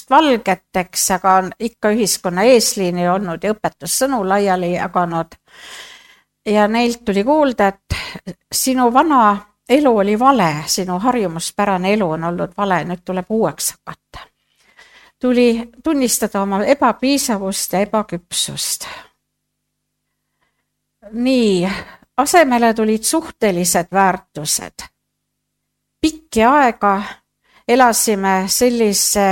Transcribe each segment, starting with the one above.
mustvalgeteks, aga on ikka ühiskonna eesliini olnud ja õpetussõnu laiali jaganud. Ja neilt tuli kuulda, et sinu vana elu oli vale, sinu harjumuspärane elu on olnud vale, nüüd tuleb uueks hakata. Tuli tunnistada oma ebapiisavust ja ebaküpsust. Nii, asemele tulid suhtelised väärtused. Pikki aega elasime sellise,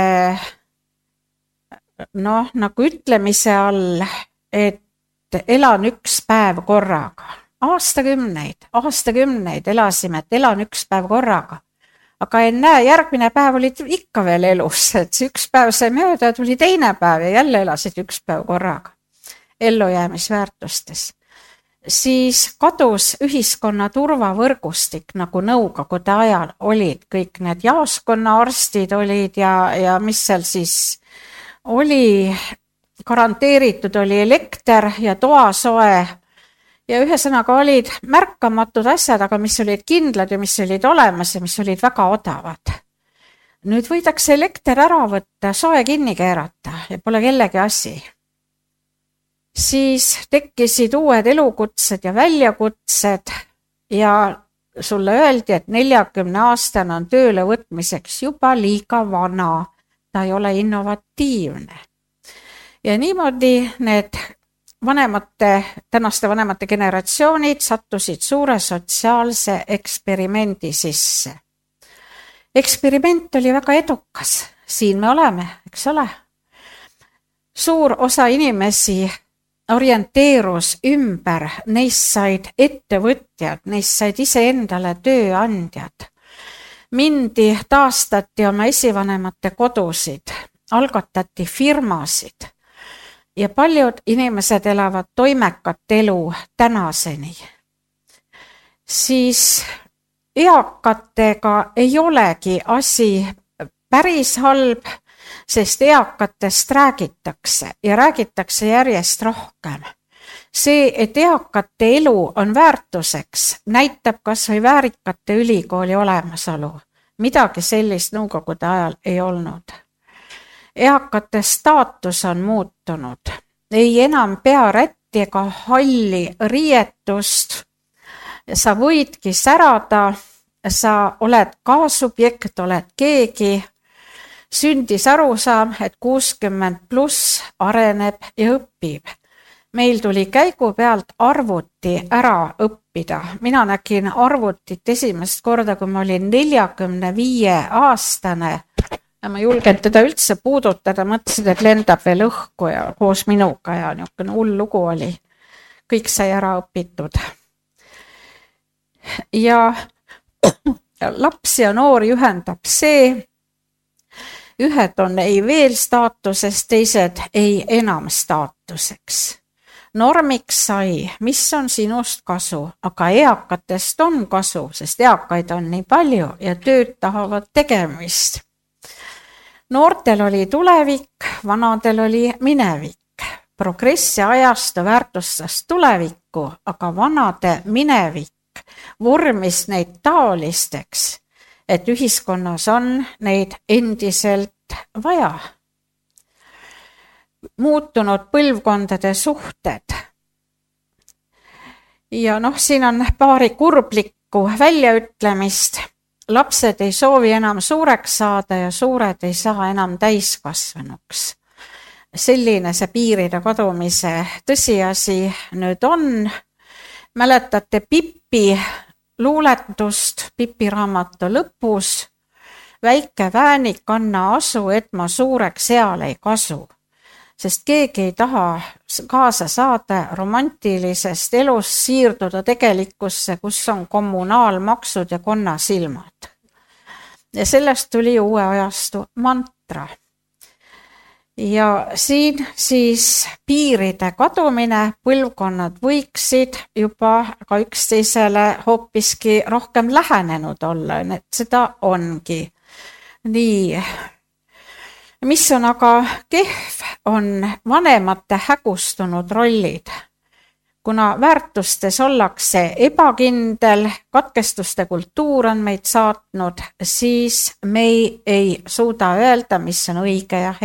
nagu ütlemise all, et elan üks päev korraga. Aastakümneid elasime, et elan üks päev korraga. Aga ennäe, järgmine päev olid ikka veel elus, et see üks päev sai mööda, tuli teine päev ja jälle elasid üks päev korraga. Ellujäämisväärtustes. Siis kadus ühiskonna turvavõrgustik, nagu nõukogude ajal olid kõik need jaoskonnaarstid olid ja mis seal siis oli, garanteeritud oli elekter ja toasoe ja ühesõnaga olid märkamatud asjad, aga mis olid kindlad ja mis olid olemas ja mis olid väga odavad. Nüüd võidakse elekter ära võtta, soe kinni keerata ja pole kellegi asi. Siis tekkisid uued elukutsed ja väljakutsed ja sulle öeldi, et 40-aastane on tööle võtmiseks juba liiga vana, ta ei ole innovatiivne. Ja niimoodi need tänaste vanemate generatsioonid sattusid suure sotsiaalse eksperimendi sisse. Eksperiment oli väga edukas, siin me oleme, eks ole. Suur osa inimesi orienteerus ümber, neist said ettevõtjad, neist said iseendale tööandjad. Taastati oma esivanemate kodusid, algatati firmasid. Ja paljud inimesed elavad toimekat elu tänaseni. Siis eakatega ei olegi asi päris halb, sest eakatest räägitakse ja räägitakse järjest rohkem. See, et eakate elu on väärtuseks, näitab kas või väärikate ülikooli olemasolu. Midagi sellist nõukogude ajal ei olnud. Eakate staatus on muutunud. Ei enam pea rätti ega halli riietust. Sa võidki särada, sa oled kaasubjekt, oled keegi. Sündis arusaam, et 60+ areneb ja õpib. Meil tuli käigu pealt arvuti ära õppida. Mina nägin arvutit esimest korda, kui ma olin 45-aastane. Ja ma julgen teda üldse puudutada, mõtlesin, et lendab veel õhku ja koos minuga ja niisugune hull lugu oli. Kõik sai ära õpitud. Ja lapsi ja noori ühendab see, ühed on ei veel staatusest, teised ei enam staatuseks. Normiks sai, mis on sinust kasu, aga eakatest on kasu, sest eakaid on nii palju ja tööd tahavad tegemist. Noortel oli tulevik, vanadel oli minevik. Progressi ajastu väärtustas tulevikku, aga vanade minevik vormis neid taolisteks, et ühiskonnas on neid endiselt vaja. Muutunud põlvkondade suhted. Ja siin on paari kurblikku väljaütlemist. Lapsed ei soovi enam suureks saada ja suured ei saa enam täiskasvanuks. Selline see piiride kadumise tõsiasi nüüd on. Mäletate Pippi luuletust Pipi raamatu lõpus. Väike väänik anna asu, et ma suureks eal ei kasu. Sest keegi ei taha kaasa saada romantilisest elust siirduda tegelikkusse, kus on kommunaalmaksud ja konnasilmad. Ja sellest tuli uue ajastu mantra. Ja siin siis piiride kadumine, põlvkonnad võiksid juba ka üksteisele hoopiski rohkem lähenenud olla, et seda ongi. Nii. Mis on aga kehv, on vanemate hägustunud rollid. Kuna väärtustes ollakse ebakindel, katkestuste kultuur on meid saatnud, siis me ei suuda öelda, mis on õige ja